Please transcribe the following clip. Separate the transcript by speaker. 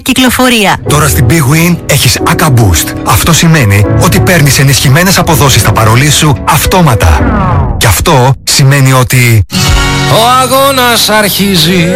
Speaker 1: κυκλοφορία.
Speaker 2: Τώρα στην Big Win έχεις ACA Boost. Αυτό σημαίνει ότι παίρνεις ενισχυμένες αποδόσεις στα παρολί σου αυτόματα. Και αυτό σημαίνει ότι...
Speaker 3: ο αγώνας αρχίζει.